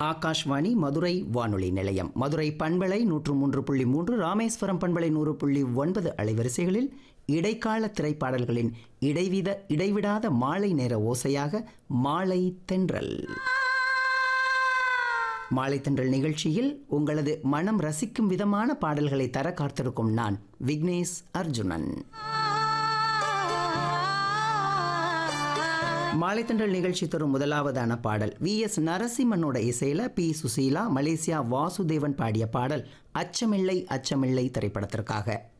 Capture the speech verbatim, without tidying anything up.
ஆகாஷ்வாணி மதுரை வானொலி நிலையம், மதுரை பண்பலை நூற்று மூன்று புள்ளி மூன்று, ராமேஸ்வரம் பண்பலை நூறு புள்ளி ஒன்பது அலைவரிசைகளில் இடைக்கால திரைப்பாடல்களின் இடைவித இடைவிடாத மாலை நேர ஓசையாக மாலை தென்றல். மாலை தென்றல் நிகழ்ச்சியில் உங்களது மனம் ரசிக்கும் விதமான பாடல்களை தர காத்திருக்கும் நான் விக்னேஷ் அர்ஜுனன். மாலை தென்றல் நிகழ்ச்சி தரும் முதலாவதான பாடல் வி எஸ் நரசிம்மனோட இசையில பி சுசீலா, மலேசியா வாசுதேவன் பாடிய பாடல் அச்சமில்லை அச்சமில்லை திரைப்படத்திற்காக.